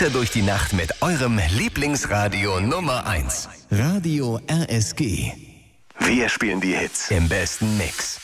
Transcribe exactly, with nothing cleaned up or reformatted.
Heißer durch die Nacht mit eurem Lieblingsradio Nummer eins. Radio R S G. Wir spielen die Hits im besten Mix.